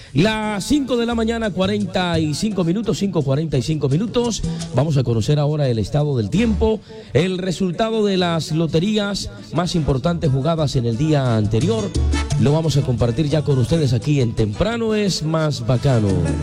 Las 5 de la mañana, 45 minutos, 5:45 minutos. Vamos a conocer ahora el estado del tiempo, el resultado de las loterías más importantes jugadas en el día anterior. Lo vamos a compartir ya con ustedes aquí en Temprano es Más Bacano.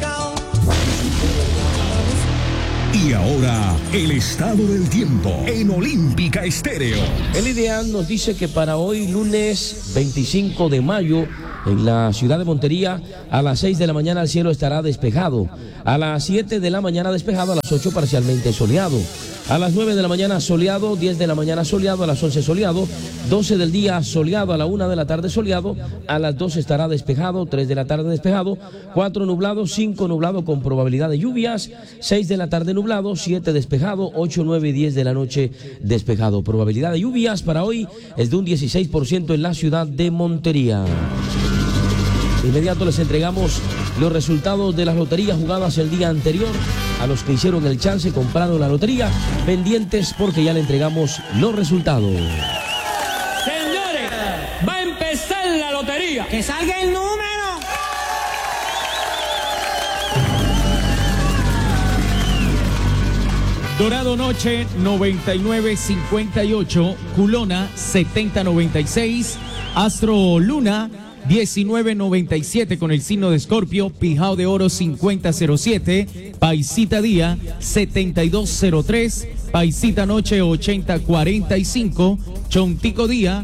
Y ahora, el estado del tiempo en Olímpica Estéreo. El ideal nos dice que para hoy, lunes 25 de mayo, en la ciudad de Montería, a las 6 de la mañana el cielo estará despejado. A las 7 de la mañana despejado, a las 8 parcialmente soleado. A las 9 de la mañana soleado, 10 de la mañana soleado, a las 11 soleado, 12 del día soleado, a la 1 de la tarde soleado, a las 2 estará despejado, 3 de la tarde despejado, 4 nublado, 5 nublado con probabilidad de lluvias, 6 de la tarde nublado, 7 despejado, 8, 9 y 10 de la noche despejado. Probabilidad de lluvias para hoy es de un 16% en la ciudad de Montería. De inmediato les entregamos los resultados de las loterías jugadas el día anterior. A los que hicieron el chance, compraron la lotería, pendientes porque ya le entregamos los resultados. Señores, va a empezar la lotería. ¡Que salga el número! Dorado Noche 9958, Culona 7096, Astro Luna 1997 con el signo de Escorpio, Pijao de Oro 5007, Paisita Día 7203, Paisita Noche 8045, Chontico Día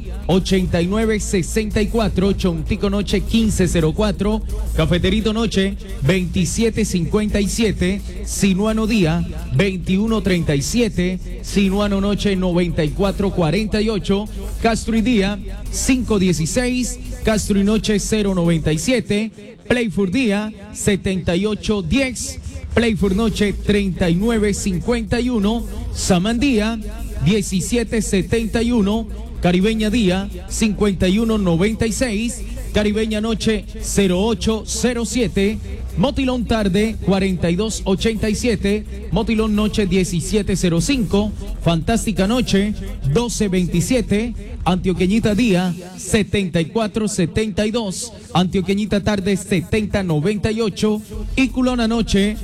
8964, Chontico Noche 1504, Cafeterito Noche 2757, Sinuano Día 2137, Sinuano Noche 9448, Castro y Día 516, Castro y Noche 097, Playful Día 7810, Playful Noche 3951, Samandía 1771, Caribeña Día 5196, Caribeña Noche 0807, Motilón Tarde 4287, Motilón Noche 1705, Fantástica Noche 1227, Antioqueñita Día 7472, Antioqueñita Tarde 7098 y Culona Noche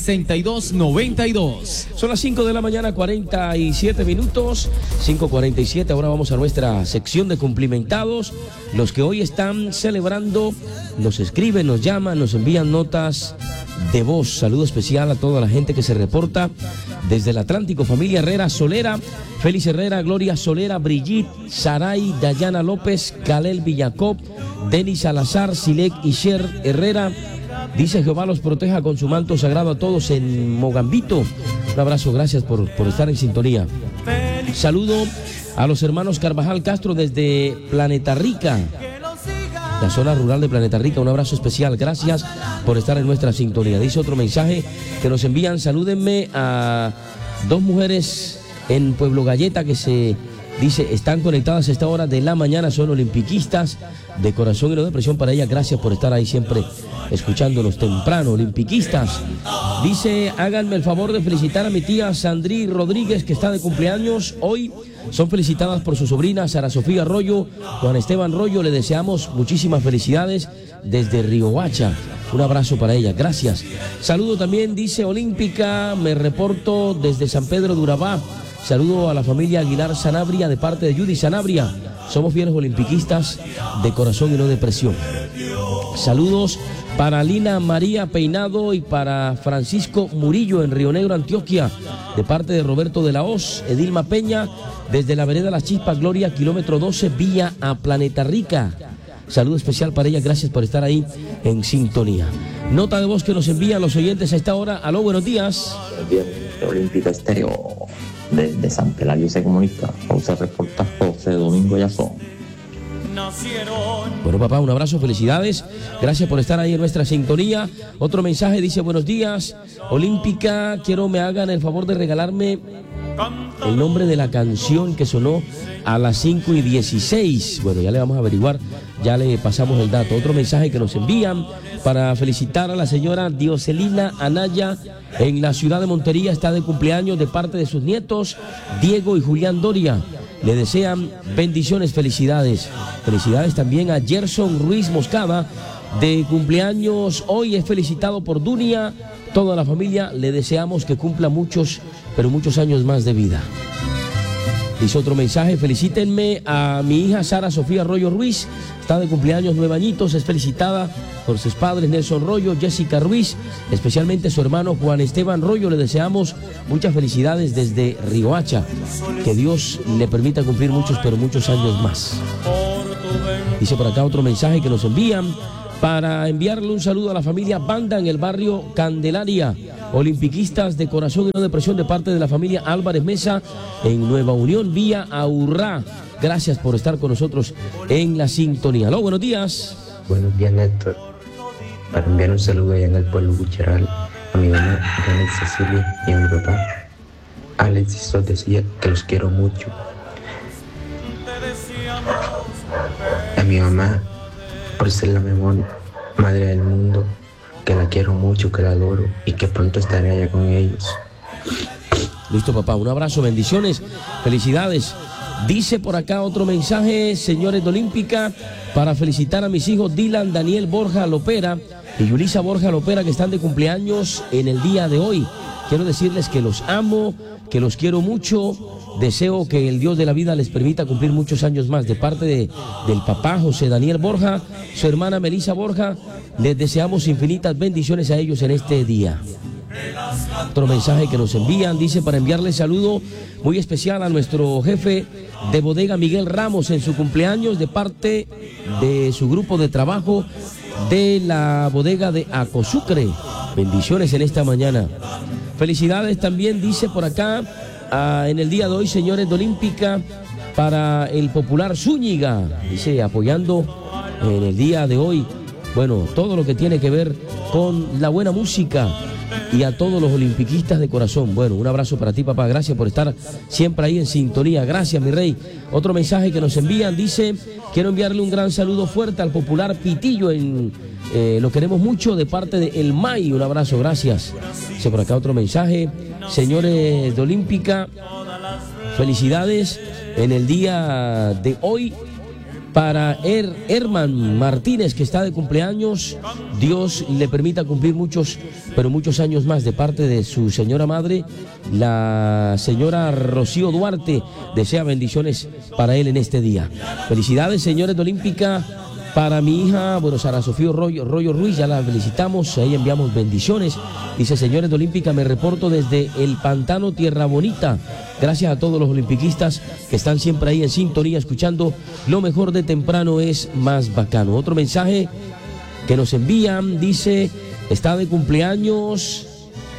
6292. Son las 5 de la mañana, 47 minutos, 5:47. Ahora vamos a nuestra sección de cumplimentados. Los que hoy están celebrando nos escriben, nos llaman, nos envían notas de voz. Saludo especial a toda la gente que se reporta desde el Atlántico. Familia Herrera Solera, Félix Herrera, Gloria Solera, Brigitte, Saray, Dayana López, Kalel Villacob, Denis Salazar, Silek Isher Herrera. Dice: Jehová los proteja con su manto sagrado a todos en Mogambito. Un abrazo, gracias por estar en sintonía. Saludo a los hermanos Carvajal Castro desde Planeta Rica, la zona rural de Planeta Rica. Un abrazo especial, gracias por estar en nuestra sintonía. Dice otro mensaje que nos envían: salúdenme a dos mujeres en Pueblo Galleta que dice están conectadas a esta hora de la mañana, son olimpiquistas de corazón y no de presión para ellas. Gracias por estar ahí siempre escuchándonos temprano, olimpiquistas. Dice: háganme el favor de felicitar a mi tía Sandrí Rodríguez, que está de cumpleaños hoy. Son felicitadas por su sobrina Sara Sofía Arroyo, Juan Esteban Arroyo. Le deseamos muchísimas felicidades desde Riohacha. Un abrazo para ella, gracias. Saludo también, dice Olímpica, me reporto desde San Pedro de Urabá. Saludo a la familia Aguilar Sanabria de parte de Judy Sanabria. Somos fieles olimpiquistas de corazón y no de presión. Saludos para Lina María Peinado y para Francisco Murillo en Río Negro, Antioquia, de parte de Roberto de la Hoz, Edilma Peña, desde la vereda Las Chispas Gloria, kilómetro 12, vía a Planeta Rica. Saludo especial para ella, gracias por estar ahí en sintonía. Nota de voz que nos envían los oyentes a esta hora. Aló, buenos días. Buenos días, Olímpica Estéreo. Desde San Pelayo se comunica. José reporta José Domingo Yazón. Bueno, papá, un abrazo, felicidades. Gracias por estar ahí en nuestra sintonía. Otro mensaje dice: buenos días, Olímpica, quiero me hagan el favor de regalarme el nombre de la canción que sonó a las 5:16. Bueno, ya le vamos a averiguar, ya le pasamos el dato. Otro mensaje que nos envían para felicitar a la señora Dioselina Anaya en la ciudad de Montería. Está de cumpleaños de parte de sus nietos Diego y Julián Doria. Le desean bendiciones, felicidades. Felicidades también a Gerson Ruiz Moscada de cumpleaños hoy es felicitado por Dunia. Toda la familia le deseamos que cumpla muchos, pero muchos años más de vida. Dice otro mensaje: felicítenme a mi hija Sara Sofía Arroyo Ruiz, está de cumpleaños 9 añitos, es felicitada por sus padres Nelson Rollo, Jessica Ruiz, especialmente su hermano Juan Esteban Rollo. Le deseamos muchas felicidades desde Riohacha, que Dios le permita cumplir muchos, pero muchos años más. Dice por acá otro mensaje que nos envían para enviarle un saludo a la familia Banda en el barrio Candelaria, olimpiquistas de corazón y no de presión, de parte de la familia Álvarez Mesa en Nueva Unión, vía Aurrá. Gracias por estar con nosotros en la sintonía. Aló, buenos días. Buenos días, Néstor. Para enviar un saludo allá en el pueblo Bucheral a mi mamá Janet Cecilia y a mi papá Alexis os decía que los quiero mucho. A mi mamá, por ser la mejor madre del mundo, que la quiero mucho, que la adoro y que pronto estaré allá con ellos. Listo, papá, un abrazo, bendiciones, felicidades. Dice por acá otro mensaje, señores de Olímpica, para felicitar a mis hijos Dylan Daniel Borja Lopera y Yulisa Borja Lopera, que están de cumpleaños en el día de hoy. Quiero decirles que los amo, que los quiero mucho. Deseo que el Dios de la vida les permita cumplir muchos años más. De parte del papá José Daniel Borja, su hermana Melissa Borja, les deseamos infinitas bendiciones a ellos en este día. Otro mensaje que nos envían, dice, para enviarle saludo muy especial a nuestro jefe de bodega Miguel Ramos en su cumpleaños, de parte de su grupo de trabajo de la bodega de Acosucre. Bendiciones en esta mañana. Felicidades también, dice por acá, en el día de hoy, señores de Olímpica, para el popular Zúñiga, dice, apoyando en el día de hoy, bueno, todo lo que tiene que ver con la buena música, y a todos los olimpiquistas de corazón. Bueno, un abrazo para ti, papá, gracias por estar siempre ahí en sintonía. Gracias, mi rey. Otro mensaje que nos envían, dice, quiero enviarle un gran saludo fuerte al popular Pitillo, lo queremos mucho, de parte de El May. Un abrazo, gracias. Dice por acá otro mensaje, señores de Olímpica, felicidades en el día de hoy para Herman Martínez, que está de cumpleaños. Dios le permita cumplir muchos, pero muchos años más, de parte de su señora madre, la señora Rocío Duarte. Desea bendiciones para él en este día. Felicidades, señores de Olímpica, para mi hija, bueno, Sara Sofía Rollo Ruiz, ya la felicitamos, a ella enviamos bendiciones. Dice, señores de Olímpica, me reporto desde el Pantano Tierra Bonita. Gracias a todos los olimpiquistas que están siempre ahí en sintonía, escuchando lo mejor de temprano es más bacano. Otro mensaje que nos envían, dice, está de cumpleaños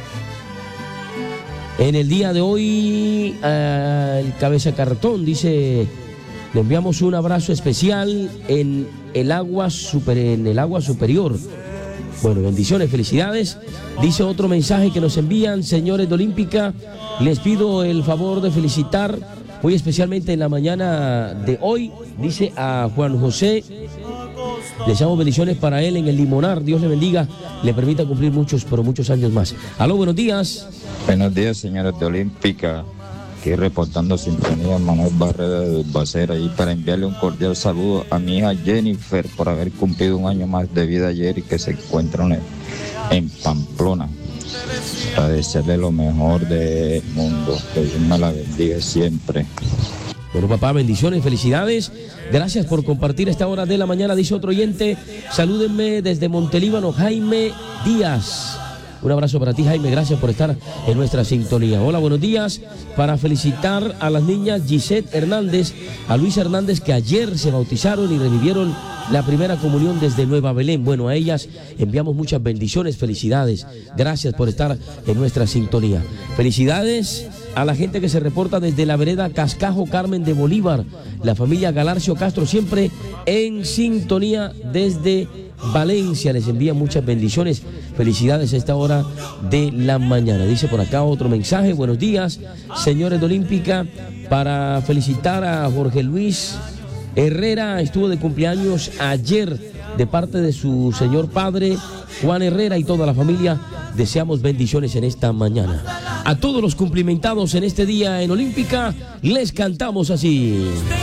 en el día de hoy el Cabeza Cartón, dice, le enviamos un abrazo especial en el agua superior. Bueno, bendiciones, felicidades. Dice otro mensaje que nos envían, señores de Olímpica, les pido el favor de felicitar muy especialmente en la mañana de hoy, dice, a Juan José. Deseamos bendiciones para él en el Limonar. Dios le bendiga, le permita cumplir muchos, pero muchos años más. Aló, buenos días. Buenos días, señores de Olímpica. Aquí reportando sintonía, Manuel Barrera de Bacera, y para enviarle un cordial saludo a mi hija Jennifer por haber cumplido un año más de vida ayer y que se encuentra en Pamplona. Para desearle lo mejor del mundo, que Dios me la bendiga siempre. Bueno, papá, bendiciones, felicidades. Gracias por compartir esta hora de la mañana. Dice otro oyente, salúdenme desde Montelíbano, Jaime Díaz. Un abrazo para ti, Jaime, gracias por estar en nuestra sintonía. Hola, buenos días. Para felicitar a las niñas Gisette Hernández, a Luis Hernández, que ayer se bautizaron y revivieron la primera comunión desde Nueva Belén. Bueno, a ellas enviamos muchas bendiciones, felicidades. Gracias por estar en nuestra sintonía. Felicidades a la gente que se reporta desde la vereda Cascajo Carmen de Bolívar. La familia Galarcio Castro siempre en sintonía desde Valencia. Les envía muchas bendiciones, felicidades a esta hora de la mañana. Dice por acá otro mensaje, buenos días, señores de Olímpica, para felicitar a Jorge Luis Herrera, estuvo de cumpleaños ayer, de parte de su señor padre Juan Herrera y toda la familia. Deseamos bendiciones en esta mañana. A todos los cumplimentados en este día en Olímpica, les cantamos así.